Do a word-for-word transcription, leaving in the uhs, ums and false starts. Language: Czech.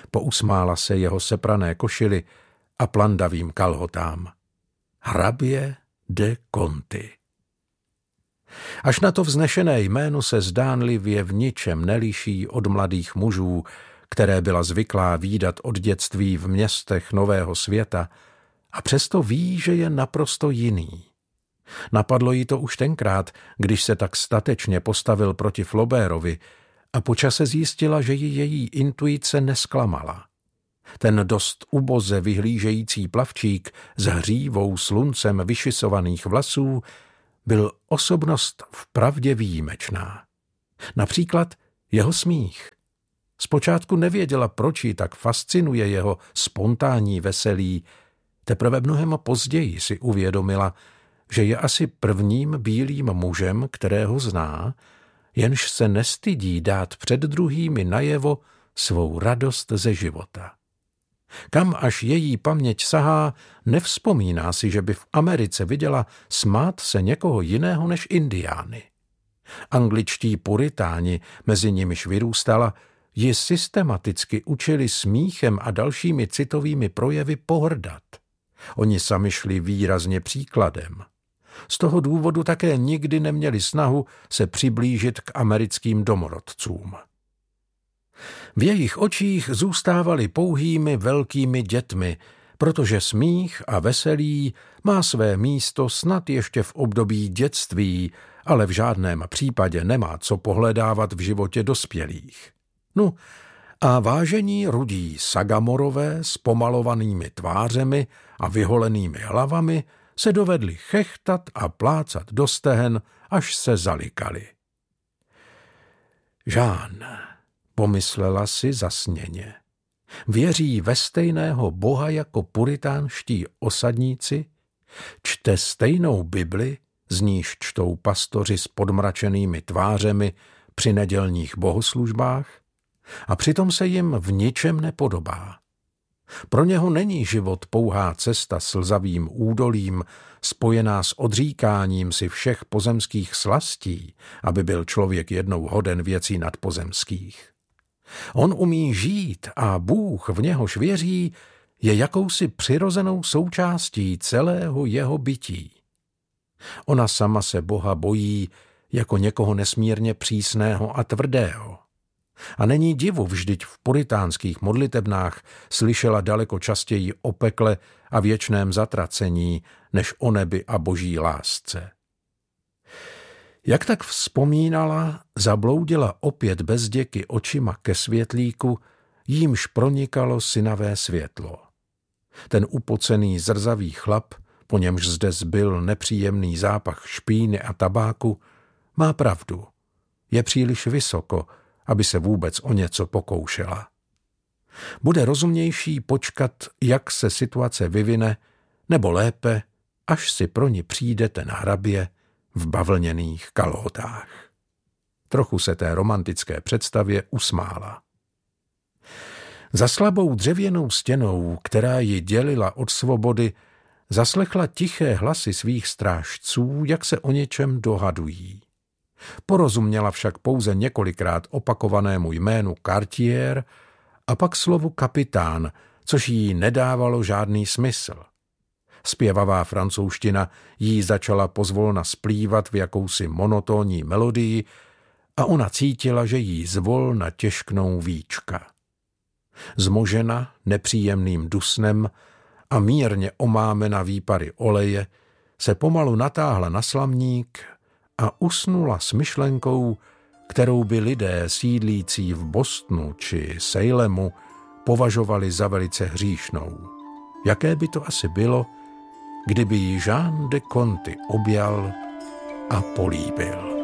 Pousmála se jeho seprané košili a plandavým kalhotám. Hrabě de Conti. Až na to vznešené jméno se zdánlivě v ničem neliší od mladých mužů, které byla zvyklá vídat od dětství v městech Nového světa, a přesto ví, že je naprosto jiný. Napadlo jí to už tenkrát, když se tak statečně postavil proti Flaubertovi, a po čase zjistila, že ji její intuice nesklamala. Ten dost uboze vyhlížející plavčík s hřívou sluncem vyšisovaných vlasů byl osobnost vpravdě výjimečná. Například jeho smích. Zpočátku nevěděla, proč ji tak fascinuje jeho spontánní veselí, teprve mnohem později si uvědomila, že je asi prvním bílým mužem, kterého zná, jenž se nestydí dát před druhými najevo svou radost ze života. Kam až její paměť sahá, nevzpomíná si, že by v Americe viděla smát se někoho jiného než indiány. Angličtí puritáni, mezi nimiž vyrůstala, ji systematicky učili smíchem a dalšími citovými projevy pohrdat. Oni sami šli výrazně příkladem. Z toho důvodu také nikdy neměli snahu se přiblížit k americkým domorodcům. V jejich očích zůstávali pouhými velkými dětmi, protože smích a veselí má své místo snad ještě v období dětství, ale v žádném případě nemá co pohledávat v životě dospělých. No a vážení rudí sagamorové s pomalovanými tvářemi a vyholenými hlavami se dovedli chechtat a plácat do stehen, až se zalikali. Žán, pomyslela si zasněně, věří ve stejného boha jako puritánští osadníci, čte stejnou Bibli, z níž čtou pastoři s podmračenými tvářemi při nedělních bohoslužbách, a přitom se jim v ničem nepodobá. Pro něho není život pouhá cesta slzavým údolím, spojená s odříkáním si všech pozemských slastí, aby byl člověk jednou hoden věcí nadpozemských. On umí žít a Bůh, v něhož věří, je jakousi přirozenou součástí celého jeho bytí. Ona sama se Boha bojí jako někoho nesmírně přísného a tvrdého. A není divu, vždyť v puritánských modlitebnách slyšela daleko častěji o pekle a věčném zatracení, než o nebi a boží lásce. Jak tak vzpomínala, zabloudila opět bezděky očima ke světlíku, jímž pronikalo synavé světlo. Ten upocený zrzavý chlap, po němž zde zbyl nepříjemný zápach špíny a tabáku, má pravdu. Je příliš vysoko, aby se vůbec o něco pokoušela. Bude rozumnější počkat, jak se situace vyvine, nebo lépe, až si pro ní přijde ten hrabě v bavlněných kalhotách. Trochu se té romantické představě usmála. Za slabou dřevěnou stěnou, která ji dělila od svobody, zaslechla tiché hlasy svých strážců, jak se o něčem dohadují. Porozuměla však pouze několikrát opakovanému jménu Cartier a pak slovu kapitán, což jí nedávalo žádný smysl. Zpěvavá francouzština jí začala pozvolna splývat v jakousi monotónní melodii a ona cítila, že jí zvolna těžknou víčka. Zmožena nepříjemným dusnem a mírně omámena výpary oleje, se pomalu natáhla na slamník a usnula s myšlenkou, kterou by lidé sídlící v Bostonu či Salemu považovali za velice hříšnou. Jaké by to asi bylo, kdyby ji Jean de Conti objal a políbil.